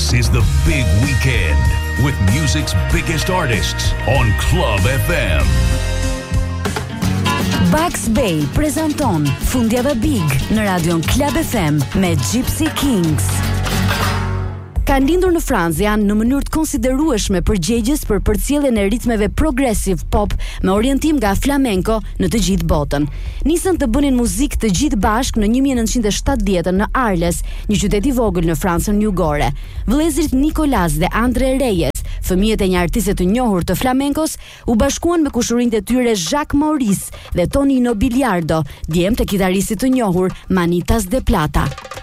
This is the big weekend with music's biggest artists on Club FM. Bugs Bay prezanton Fundjava Big në radion Club FM me Gypsy Kings. Kanë lindur në Francë, janë në mënyrë të konsiderueshme përgjegjës për përcjelljen e ritmeve progressive pop me orientim nga flamenco në të gjithë botën. Nisën të bënin muzikë të gjithë bashkë në 1970 në Arles, një qytet i vogël në Francën jugore. Vëllezërit Nicolas dhe Andre Reyes, fëmijët e një artiste të njohur të flamencos, u bashkuan me kushërinjtë e tyre Jacques Maurice dhe Tonino Biliardo, djemt të kitaristit të njohur Manitas de Plata.